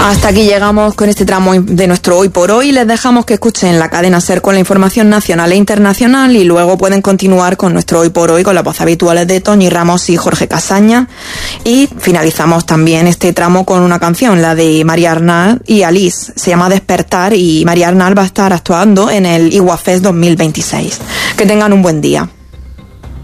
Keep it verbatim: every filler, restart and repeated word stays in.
Hasta aquí llegamos con este tramo de nuestro Hoy por Hoy. Les dejamos que escuchen la cadena SER con la información nacional e internacional y luego pueden continuar con nuestro Hoy por Hoy con las voces habituales de Toñi Ramos y Jorge Casaña. Y finalizamos también este tramo con una canción, la de María Arnal y Alice. Se llama Despertar y María Arnal va a estar actuando en el Iguafest dos mil veintiséis. Que tengan un buen día.